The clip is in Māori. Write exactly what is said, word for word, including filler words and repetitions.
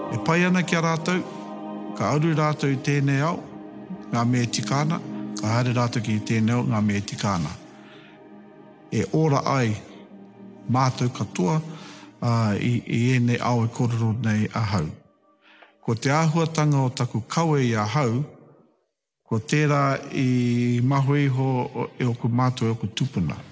E pai ana ki a rātou, ka auru rātou i tēnei au, ngā mea tikana, ka haere rātou ki tēnei au, ngā mea tikana. E ora ai, mātou katoa, uh, i, i ene au e kororo nei ahau. Ko te āhuatanga o taku kaue i ahau, ko tērā i mahu iho e oku mātou e oku tupuna.